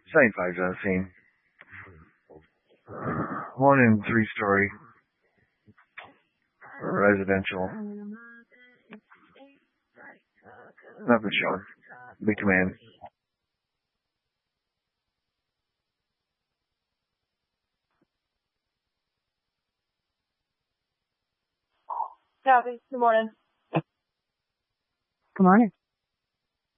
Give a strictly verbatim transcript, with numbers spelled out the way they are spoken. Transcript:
seventy-five Josephine. One and three story residential. Nothing shown. Big command. Copy. Good morning. Good morning.